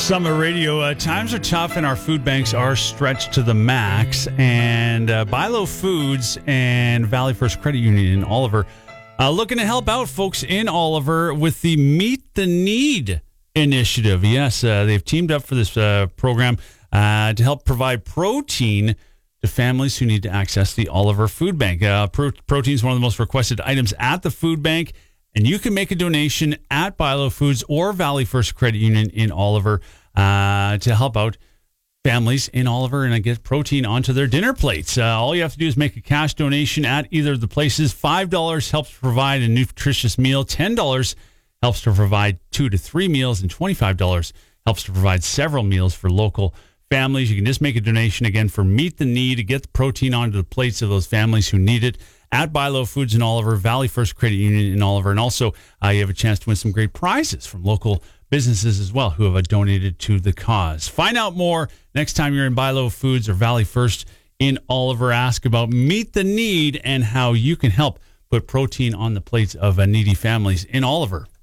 Summer Radio. Times are tough and our food banks are stretched to the max. And Buy Low Foods and Valley First Credit Union in Oliver looking to help out folks in Oliver with the Meet the Need initiative. Yes, they've teamed up for this program to help provide protein to families who need to access the Oliver Food Bank. Protein is one of the most requested items at the food bank. And you can make a donation at Buy Low Foods or Valley First Credit Union in Oliver to help out families in Oliver and get protein onto their dinner plates. All you have to do is make a cash donation at either of the places. $5 helps provide a nutritious meal. $10 helps to provide 2 to 3 meals. And $25 helps to provide several meals for local families. You can just make a donation again for Meet the Need to get the protein onto the plates of those families who need it. At Buy Low Foods in Oliver, Valley First Credit Union in Oliver. And also, you have a chance to win some great prizes from local businesses as well who have donated to the cause. Find out more next time you're in Buy Low Foods or Valley First in Oliver. Ask about Meet the Need and how you can help put protein on the plates of needy families in Oliver.